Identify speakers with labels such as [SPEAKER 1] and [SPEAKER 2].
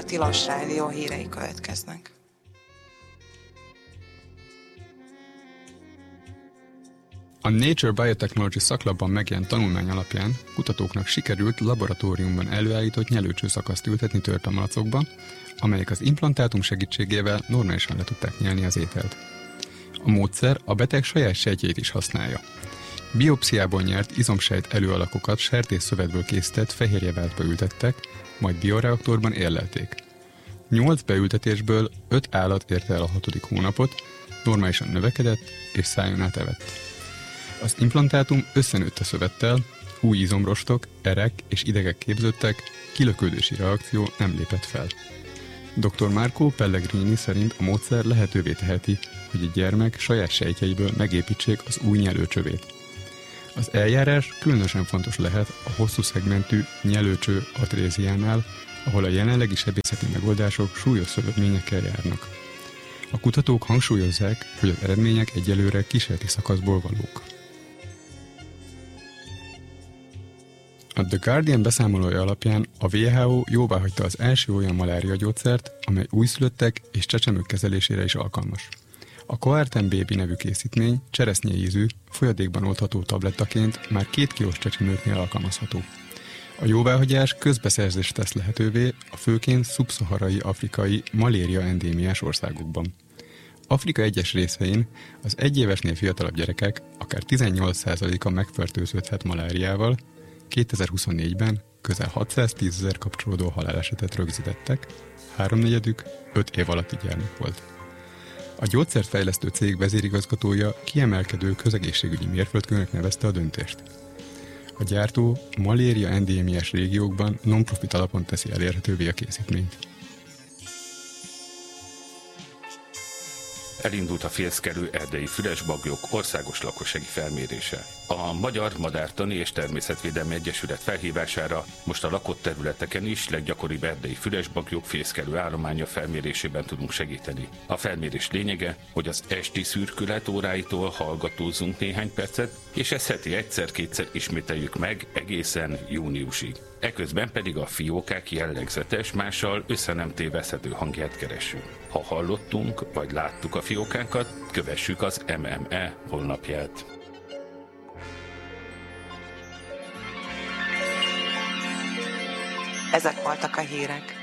[SPEAKER 1] Tilos Rádió hírei következnek.
[SPEAKER 2] A Nature Biotechnology szaklapban megjelent tanulmány alapján kutatóknak sikerült laboratóriumban előállított nyelőcső szakaszt ültetni törpemalacokba, amelyek az implantátum segítségével normálisan le tudták nyelni az ételt. A módszer a beteg saját sejtjeit is használja. Biopsziából nyert izomsejt előalakokat sertésszövetből készített fehérjeváltba ültettek, majd bioreaktorban érlelték. 8 beültetésből 5 állat érte el a 6. hónapot, normálisan növekedett és szájon át evett. Az implantátum összenőtt a szövettel, új izomrostok, erek és idegek képződtek, kilöködési reakció nem lépett fel. Dr. Marco Pellegrini szerint a módszer lehetővé teheti, hogy egy gyermek saját sejtjeiből megépítsék az új nyelőcsövét. Az eljárás különösen fontos lehet a hosszú szegmentű nyelőcső atréziánál, ahol a jelenlegi sebészeti megoldások súlyos szövődményekkel járnak. A kutatók hangsúlyozzák, hogy az eredmények egyelőre kísérleti szakaszból valók. A The Guardian beszámolója alapján a WHO jóváhagyta az első olyan maláriagyógyszert, amely újszülöttek és csecsemők kezelésére is alkalmas. A Coartem Baby nevű készítmény cseresznyeízű, folyadékban oldható tablettaként már 2 kilós csecsemőknél alkalmazható. A jóváhagyás közbeszerzést tesz lehetővé a főként szubszaharai afrikai malária endémiás országokban. Afrika egyes részein az 1 évesnél fiatalabb gyerekek akár 18%-a megfertőződhet maláriával, 2024-ben közel 610 000 kapcsolódó halálesetet rögzítettek, 3/4 5 év alatti gyermek volt. A gyógyszerfejlesztő cég vezérigazgatója kiemelkedő közegészségügyi mérföldkőnek nevezte a döntést. A gyártó malária endémiás régiókban non-profit alapon teszi elérhetővé a készítményt.
[SPEAKER 3] Elindult a fészkelő erdei füresbagyok országos lakossági felmérése. A Magyar Madártani és Természetvédelmi Egyesület felhívására most a lakott területeken is leggyakoribb erdei füresbagyok fészkelő állománya felmérésében tudunk segíteni. A felmérés lényege, hogy az esti szürkület óráitól hallgatózzunk néhány percet, és ezt heti egyszer-kétszer ismételjük meg egészen júniusig. Eközben pedig a fiókák jellegzetes, mással össze nem téveszthető hangját keressük. Ha hallottunk, vagy láttuk a fiókákat, kövessük az MME honlapját.
[SPEAKER 1] Ezek voltak a hírek.